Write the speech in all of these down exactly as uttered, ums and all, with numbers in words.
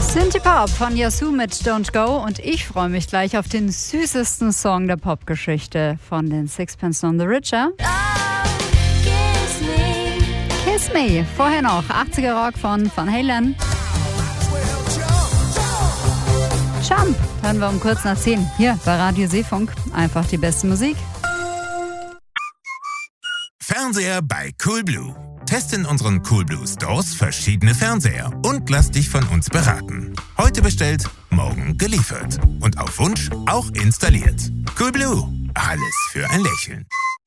Synthie Pop von Yazoo mit Don't Go und ich freue mich gleich auf den süßesten Song der Popgeschichte von den Sixpence None the Richer. Oh, kiss me. Kiss me. Vorher noch achtziger Rock von Van Halen. Jump hören wir um kurz nach zehn hier bei Radio Seefunk. Einfach die beste Musik. Fernseher bei Coolblue. Teste in unseren Coolblue Stores verschiedene Fernseher und lass dich von uns beraten. Heute bestellt, morgen geliefert. Und auf Wunsch auch installiert. Coolblue. Alles für ein Lächeln.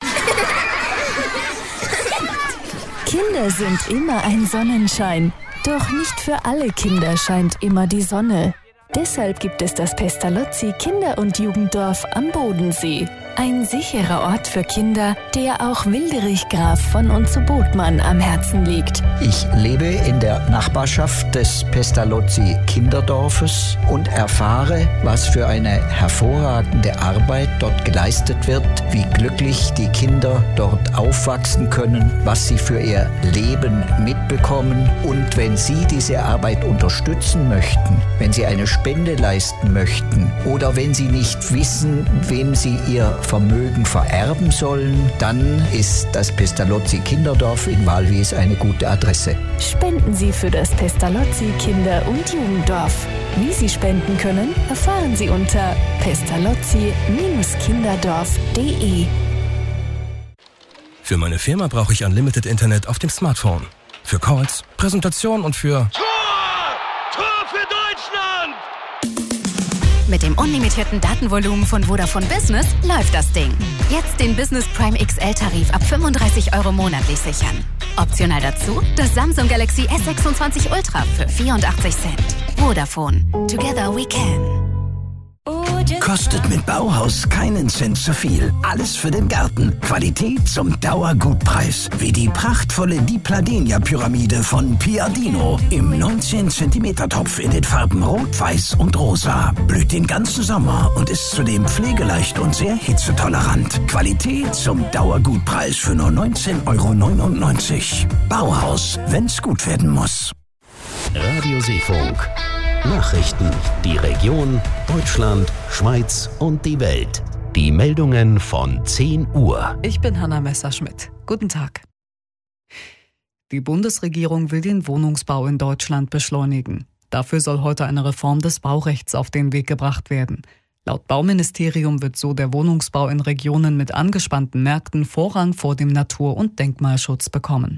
Kinder sind immer ein Sonnenschein. Doch nicht für alle Kinder scheint immer die Sonne. Deshalb gibt es das Pestalozzi Kinder- und Jugenddorf am Bodensee. Ein sicherer Ort für Kinder, der auch Wilderich Graf von und zu Botmann am Herzen liegt. Ich lebe in der Nachbarschaft des Pestalozzi Kinderdorfes und erfahre, was für eine hervorragende Arbeit dort geleistet wird, wie glücklich die Kinder dort aufwachsen können, was sie für ihr Leben mitbekommen. Und wenn Sie diese Arbeit unterstützen möchten, wenn Sie eine Spende leisten möchten oder wenn Sie nicht wissen, wem Sie ihr Vermögen vererben sollen, dann ist das Pestalozzi Kinderdorf in Walwies eine gute Adresse. Spenden Sie für das Pestalozzi Kinder- und Jugenddorf. Wie Sie spenden können, erfahren Sie unter pestalozzi kinderdorf punkt de. Für meine Firma brauche ich Unlimited Internet auf dem Smartphone. Für Calls, Präsentation und für... Tor! Tor für Deutschland! Mit dem unlimitierten Datenvolumen von Vodafone Business läuft das Ding. Jetzt den Business Prime X L-Tarif ab fünfunddreißig Euro monatlich sichern. Optional dazu das Samsung Galaxy S sechsundzwanzig Ultra für vierundachtzig Cent. Vodafone. Together we can. Kostet mit Bauhaus keinen Cent zu viel. Alles für den Garten. Qualität zum Dauergutpreis. Wie die prachtvolle Di Pladenia-Pyramide von Piadino. Im neunzehn Zentimeter Topf in den Farben Rot, Weiß und Rosa. Blüht den ganzen Sommer und ist zudem pflegeleicht und sehr hitzetolerant. Qualität zum Dauergutpreis für nur neunzehn Euro neunundneunzig. Bauhaus, wenn's gut werden muss. Radio Seefunk. Nachrichten, die Region, Deutschland, Schweiz und die Welt. Die Meldungen von zehn Uhr. Ich bin Hanna Messerschmidt. Guten Tag. Die Bundesregierung will den Wohnungsbau in Deutschland beschleunigen. Dafür soll heute eine Reform des Baurechts auf den Weg gebracht werden. Laut Bauministerium wird so der Wohnungsbau in Regionen mit angespannten Märkten Vorrang vor dem Natur- und Denkmalschutz bekommen.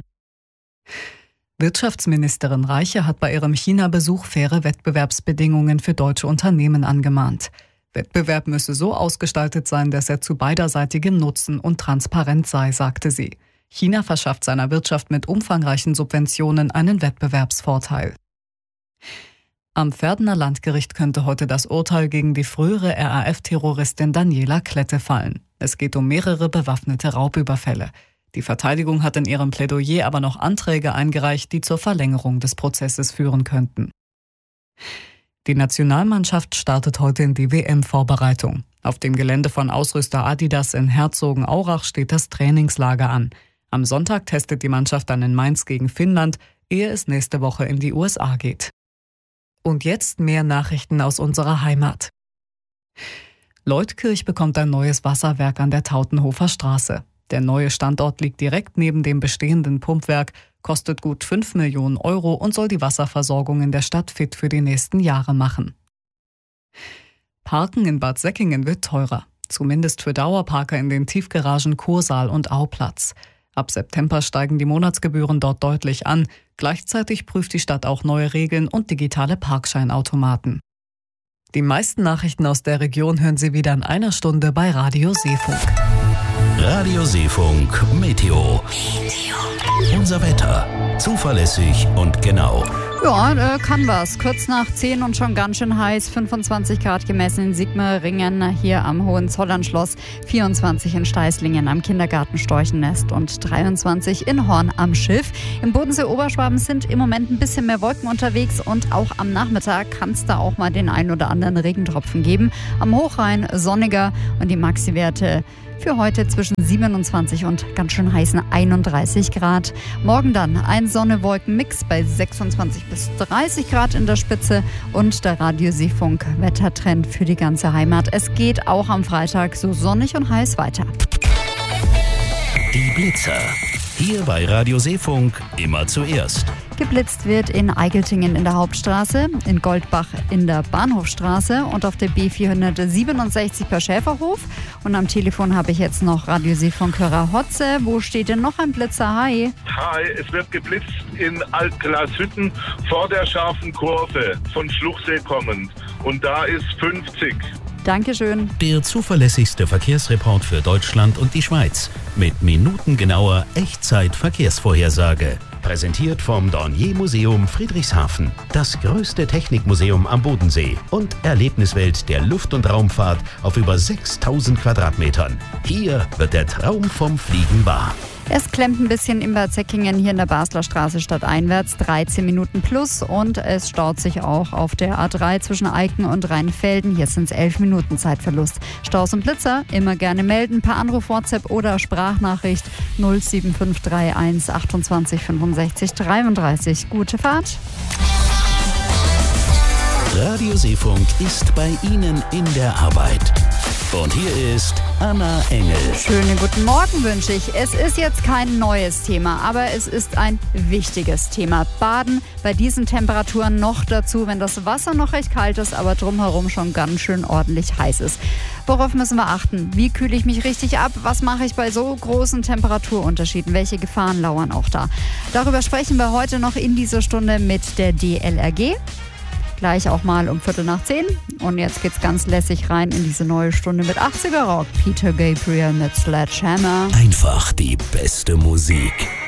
Wirtschaftsministerin Reiche hat bei ihrem China-Besuch faire Wettbewerbsbedingungen für deutsche Unternehmen angemahnt. Wettbewerb müsse so ausgestaltet sein, dass er zu beiderseitigem Nutzen und Transparenz sei, sagte sie. China verschafft seiner Wirtschaft mit umfangreichen Subventionen einen Wettbewerbsvorteil. Am Verdener Landgericht könnte heute das Urteil gegen die frühere R A F-Terroristin Daniela Klette fallen. Es geht um mehrere bewaffnete Raubüberfälle. Die Verteidigung hat in ihrem Plädoyer aber noch Anträge eingereicht, die zur Verlängerung des Prozesses führen könnten. Die Nationalmannschaft startet heute in die W M-Vorbereitung. Auf dem Gelände von Ausrüster Adidas in Herzogenaurach steht das Trainingslager an. Am Sonntag testet die Mannschaft dann in Mainz gegen Finnland, ehe es nächste Woche in die U S A geht. Und jetzt mehr Nachrichten aus unserer Heimat. Leutkirch bekommt ein neues Wasserwerk an der Tautenhofer Straße. Der neue Standort liegt direkt neben dem bestehenden Pumpwerk, kostet gut fünf Millionen Euro und soll die Wasserversorgung in der Stadt fit für die nächsten Jahre machen. Parken in Bad Säckingen wird teurer, zumindest für Dauerparker in den Tiefgaragen Kursaal und Auplatz. Ab September steigen die Monatsgebühren dort deutlich an. Gleichzeitig prüft die Stadt auch neue Regeln und digitale Parkscheinautomaten. Die meisten Nachrichten aus der Region hören Sie wieder in einer Stunde bei Radio Seefunk. Radio Seefunk Meteo. Meteo. Unser Wetter. Zuverlässig und genau. Ja, äh, kann was. Kurz nach zehn und schon ganz schön heiß. fünfundzwanzig Grad gemessen in Sigmaringen hier am Hohenzollernschloss. vierundzwanzig in Steißlingen am Kindergarten Storchennest und dreiundzwanzig in Horn am Schiff. Im Bodensee-Oberschwaben sind im Moment ein bisschen mehr Wolken unterwegs und auch am Nachmittag kann es da auch mal den ein oder anderen Regentropfen geben. Am Hochrhein sonniger und die Maxi-Werte Für heute zwischen siebenundzwanzig und ganz schön heißen einunddreißig Grad. Morgen dann ein Sonne-Wolken-Mix bei sechsundzwanzig bis dreißig Grad in der Spitze und der Radio-Seefunk-Wettertrend für die ganze Heimat. Es geht auch am Freitag so sonnig und heiß weiter. Die Blitzer. Hier bei Radio Seefunk immer zuerst. Geblitzt wird in Eigeltingen in der Hauptstraße, in Goldbach in der Bahnhofstraße und auf der B vierhundertsiebenundsechzig per Schäferhof. Und am Telefon habe ich jetzt noch Radio Seefunk-Hörer Hotze. Wo steht denn noch ein Blitzer? Hi. Hi, es wird geblitzt in Altglashütten vor der scharfen Kurve von Schluchsee kommend. Und da ist fünfzig. Dankeschön. Der zuverlässigste Verkehrsreport für Deutschland und die Schweiz. Mit minutengenauer Echtzeit-Verkehrsvorhersage. Präsentiert vom Dornier-Museum Friedrichshafen. Das größte Technikmuseum am Bodensee. Und Erlebniswelt der Luft- und Raumfahrt auf über sechstausend Quadratmetern. Hier wird der Traum vom Fliegen wahr. Es klemmt ein bisschen in Bad Säckingen hier in der Basler Straße stadteinwärts, dreizehn Minuten plus, und es staut sich auch auf der A drei zwischen Eiken und Rheinfelden. Hier sind es elf Minuten Zeitverlust. Staus und Blitzer immer gerne melden per Anruf, WhatsApp oder Sprachnachricht null sieben fünf drei eins achtundzwanzig fünfundsechzig dreiunddreißig. Gute Fahrt. Radio Seefunk ist bei Ihnen in der Arbeit. Und hier ist Anna Engel. Schönen guten Morgen wünsche ich. Es ist jetzt kein neues Thema, aber es ist ein wichtiges Thema. Baden bei diesen Temperaturen noch dazu, wenn das Wasser noch recht kalt ist, aber drumherum schon ganz schön ordentlich heiß ist. Worauf müssen wir achten? Wie kühle ich mich richtig ab? Was mache ich bei so großen Temperaturunterschieden? Welche Gefahren lauern auch da? Darüber sprechen wir heute noch in dieser Stunde mit der D L R G. Gleich auch mal um Viertel nach zehn. Und jetzt geht's ganz lässig rein in diese neue Stunde mit achtziger Rock. Peter Gabriel mit Sledgehammer. Einfach die beste Musik.